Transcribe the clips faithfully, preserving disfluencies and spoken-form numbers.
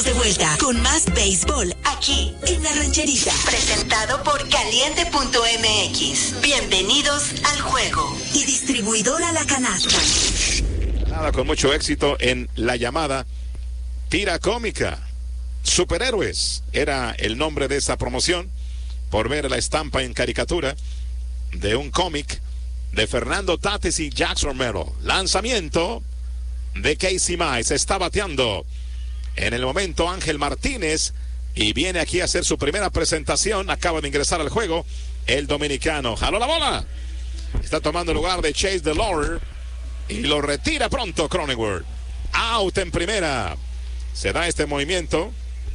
de vuelta con más béisbol aquí en La Rancherita. Presentado por Caliente punto M X. Bienvenidos al juego. Y distribuidora La Canasta. Nada, con mucho éxito en la llamada Tira Cómica. Superhéroes era el nombre de esa promoción, por ver la estampa en caricatura de un cómic de Fernando Tatis y Jackson Merrill. Lanzamiento de Casey Mize. Está bateando en el momento Ángel Martínez y viene aquí a hacer su primera presentación. Acaba de ingresar al juego el dominicano. Jaló la bola. Está tomando lugar de Chase Delore y lo retira pronto Cronenworth. Out en primera. Se da este movimiento.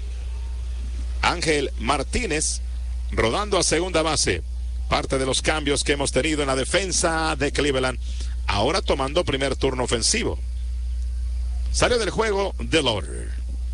Ángel Martínez rodando a segunda base. Parte de los cambios que hemos tenido en la defensa de Cleveland. Ahora tomando primer turno ofensivo. Salió del juego Delore.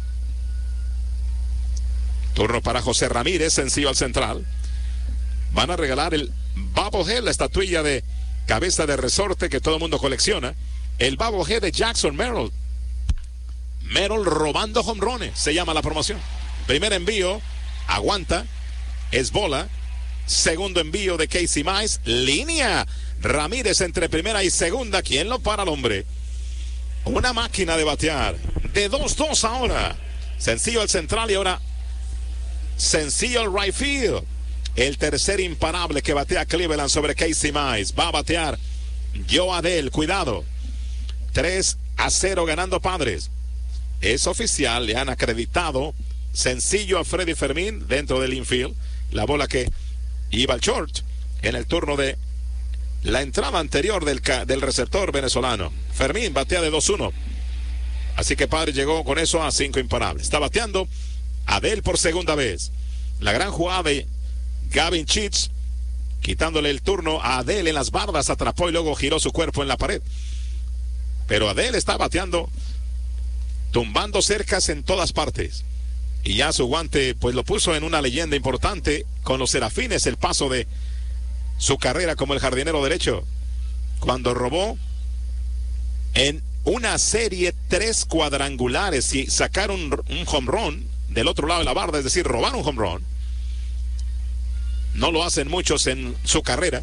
Turno para José Ramírez, sencillo al central. Van a regalar el Bobblehead, la estatuilla de cabeza de resorte que todo el mundo colecciona. El Bobblehead de Jackson Merrill. Merrill robando jonrones, se llama la promoción. Primer envío, aguanta, es bola. Segundo envío de Casey Mize, línea. Ramírez entre primera y segunda. ¿Quién lo para al hombre? Una máquina de batear. De dos dos ahora. Sencillo al central y ahora sencillo al right field. El tercer imparable que batea Cleveland sobre Casey Mize. Va a batear Joe Adell. Cuidado. tres a cero ganando Padres. Es oficial. Le han acreditado sencillo a Freddy Fermín dentro del infield. La bola que iba al short en el turno de la entrada anterior del, del receptor venezolano. Fermín batea de dos uno. Así que Padre llegó con eso a cinco imparables. Está bateando Adell por segunda vez. La gran jugada de Gavin Sheets, quitándole el turno a Adell en las bardas, atrapó y luego giró su cuerpo en la pared. Pero Adell está bateando, tumbando cercas en todas partes. Y ya su guante pues lo puso en una leyenda importante con los Serafines, el paso de su carrera como el jardinero derecho, cuando robó en una serie tres cuadrangulares y sacaron un home run del otro lado de la barda, es decir, robar un home run. No lo hacen muchos en su carrera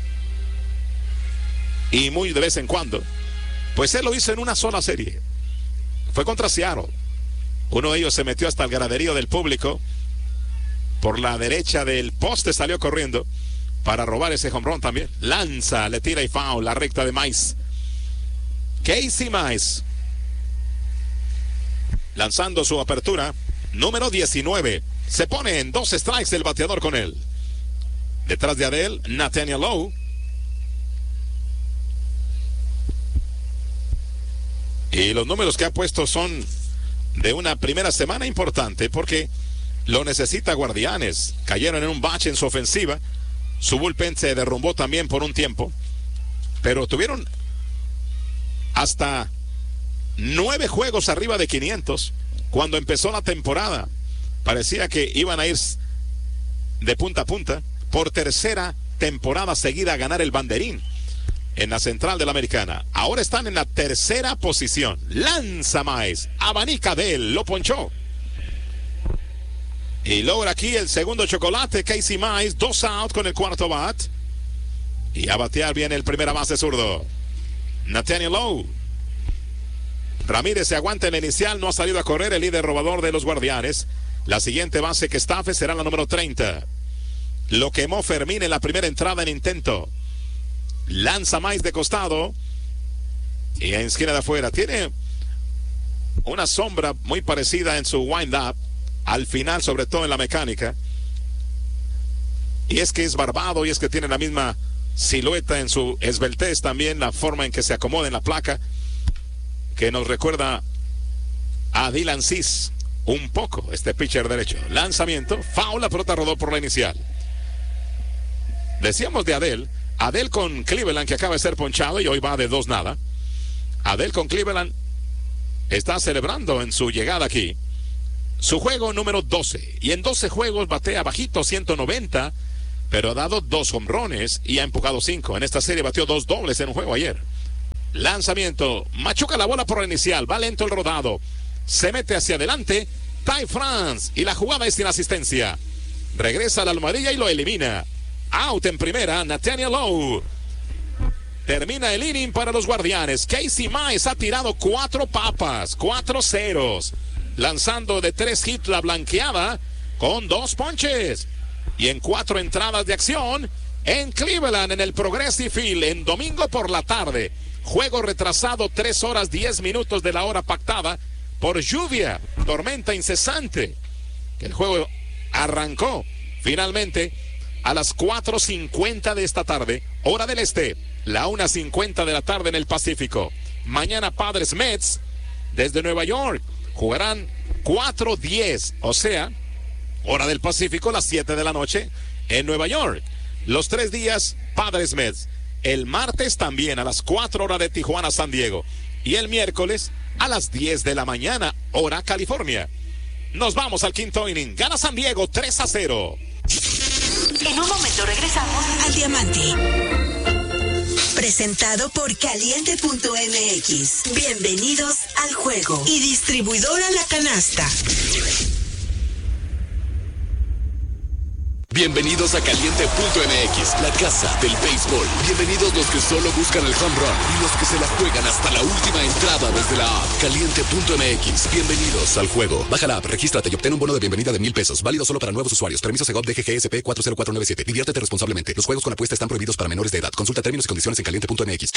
y muy de vez en cuando. Pues él lo hizo en una sola serie. Fue contra Seattle. Uno de ellos se metió hasta el graderío del público. Por la derecha del poste salió corriendo para robar ese home run también. Lanza, le tira y foul, la recta de Mize. Casey Mize lanzando su apertura número diecinueve. Se pone en dos strikes el bateador con él. Detrás de Adell, Nathaniel Lowe. Y los números que ha puesto son de una primera semana importante porque lo necesita Guardianes. Cayeron en un bache en su ofensiva. Su bullpen se derrumbó también por un tiempo, pero tuvieron hasta nueve juegos arriba de quinientos cuando empezó la temporada. Parecía que iban a ir de punta a punta. Por tercera temporada seguida a ganar el banderín en la central de la Americana. Ahora están en la tercera posición. Lanza Mize, abanica de él, lo ponchó. Y logra aquí el segundo chocolate. Casey Mize, dos out con el cuarto bat. Y a batear viene el primera base zurdo, Nathaniel Lowe. Ramírez se aguanta en la inicial, no ha salido a correr el líder robador de los Guardianes. La siguiente base que estafe será la número treinta. Lo quemó Fermín en la primera entrada en intento. Lanza Mize de costado y en esquina de afuera. Tiene una sombra muy parecida en su wind-up al final, sobre todo en la mecánica. Y es que es barbado y es que tiene la misma silueta en su esbeltez también, la forma en que se acomoda en la placa, que nos recuerda a Dylan Cease un poco, este pitcher derecho. Lanzamiento, foul, la pelota rodó por la inicial. Decíamos de Adell. Adell con Cleveland, que acaba de ser ponchado y hoy va de dos nada. Adell con Cleveland está celebrando en su llegada aquí su juego número doce. Y en doce juegos batea bajito, ciento noventa, pero ha dado dos jonrones y ha empujado cinco. En esta serie batió dos dobles en un juego ayer. Lanzamiento, machuca la bola por la inicial, va lento el rodado, se mete hacia adelante Ty France. Y la jugada es sin asistencia. Regresa a la almohadilla y lo elimina. Out en primera, Nathaniel Lowe. Termina el inning para los Guardianes. Casey Mize ha tirado cuatro papas, cuatro ceros. Lanzando de tres hits la blanqueada con dos ponches. Y en cuatro entradas de acción en Cleveland, en el Progressive Field, en domingo por la tarde. Juego retrasado tres horas diez minutos de la hora pactada por lluvia, tormenta incesante. El juego arrancó finalmente a las cuatro cincuenta de esta tarde, hora del este, la una cincuenta de la tarde en el Pacífico. Mañana Padres Mets desde Nueva York jugarán cuatro diez, o sea, hora del Pacífico, las siete de la noche en Nueva York. Los tres días Padres Mets. El martes también a las cuatro horas de Tijuana, San Diego. Y el miércoles a las diez de la mañana, hora California. Nos vamos al quinto inning. Gana San Diego tres a cero. En un momento regresamos al Diamante. Presentado por Caliente punto M X. Bienvenidos al juego. Y distribuidora La Canasta. Bienvenidos a Caliente punto M X, la casa del béisbol. Bienvenidos los que solo buscan el home run y los que se la juegan hasta la última entrada desde la app. Caliente punto M X, bienvenidos al juego. Baja la app, regístrate y obtén un bono de bienvenida de mil pesos. Válido solo para nuevos usuarios. Permiso Segov D G G S P cuatro cero cuatro nueve siete. Diviértete responsablemente. Los juegos con apuesta están prohibidos para menores de edad. Consulta términos y condiciones en Caliente punto M X.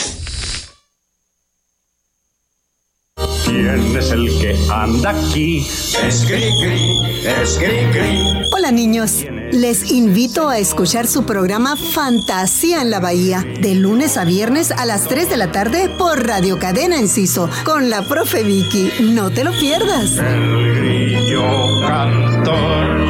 ¿Quién es el que anda aquí? Es Cricri, es Cricri. Hola niños, les invito a escuchar su programa Fantasía en la Bahía, de lunes a viernes a las tres de la tarde por Radio Cadena Enciso, con la profe Vicky. No te lo pierdas. El grillo cantor.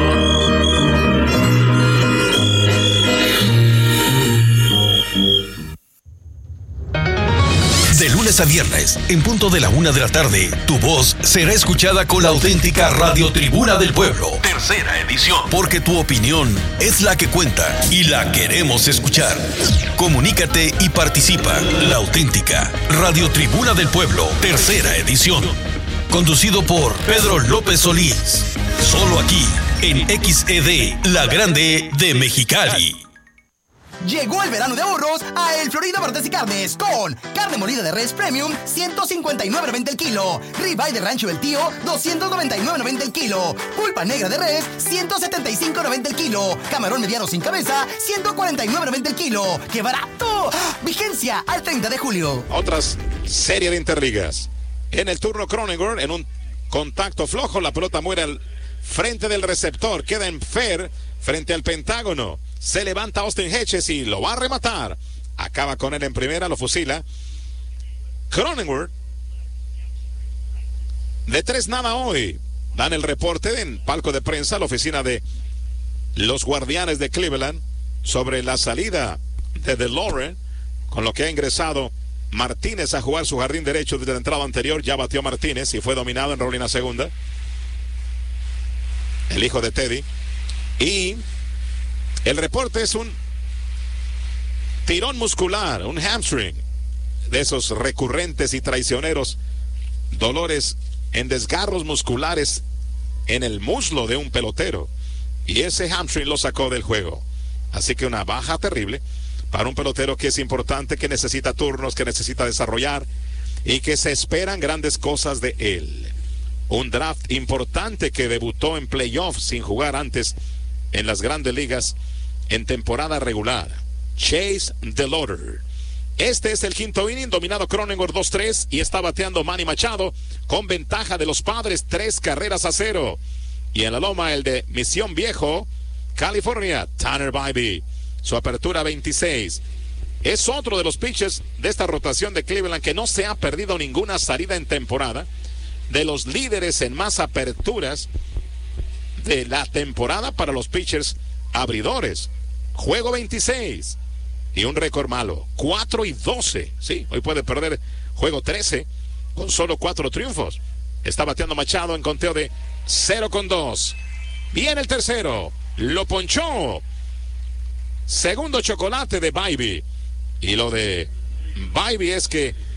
De lunes a viernes, en punto de la una de la tarde, tu voz será escuchada con la auténtica Radio Tribuna del Pueblo. Tercera edición. Porque tu opinión es la que cuenta y la queremos escuchar. Comunícate y participa. La auténtica Radio Tribuna del Pueblo. Tercera edición. Conducido por Pedro López Solís. Solo aquí, en X E D, la grande de Mexicali. Llegó el verano de ahorros a El Florida Bartes y Carnes con carne molida de res premium ciento cincuenta y nueve noventa el kilo, ribeye de rancho del tío doscientos noventa y nueve noventa el kilo, pulpa negra de res ciento setenta y cinco noventa el kilo, camarón mediano sin cabeza ciento cuarenta y nueve noventa el kilo. ¡Qué barato! Vigencia al treinta de julio. Otras serie de interligas. En el turno Cronenworth, en un contacto flojo, la pelota muere al frente del receptor, queda en fair frente al Pentágono. Se levanta Austin Hedges y lo va a rematar. Acaba con él en primera, lo fusila. Cronenworth de tres nada hoy. Dan el reporte en palco de prensa a la oficina de los Guardianes de Cleveland sobre la salida de DeLorean, con lo que ha ingresado Martínez a jugar su jardín derecho desde la entrada anterior. Ya batió Martínez y fue dominado en rolling a segunda, el hijo de Teddy. Y el reporte es un tirón muscular, un hamstring, de esos recurrentes y traicioneros dolores en desgarros musculares en el muslo de un pelotero. Y ese hamstring lo sacó del juego. Así que una baja terrible para un pelotero que es importante, que necesita turnos, que necesita desarrollar y que se esperan grandes cosas de él. Un draft importante que debutó en playoffs sin jugar antes en las grandes ligas en temporada regular. Chase DeLotter. Este es el quinto inning, dominado Cronenworth dos tres y está bateando Manny Machado con ventaja de los Padres, tres carreras a cero. Y en la loma el de Misión Viejo, California, Tanner Bybee. Su apertura veintiséis. Es otro de los pitchers de esta rotación de Cleveland que no se ha perdido ninguna salida en temporada. De los líderes en más aperturas de la temporada para los pitchers abridores. Juego veintiséis. Y un récord malo, cuatro y doce. Sí, hoy puede perder juego trece con solo cuatro triunfos. Está bateando Machado en conteo de cero con dos. Viene el tercero, lo ponchó. Segundo chocolate de Bybee. Y lo de Bybee es que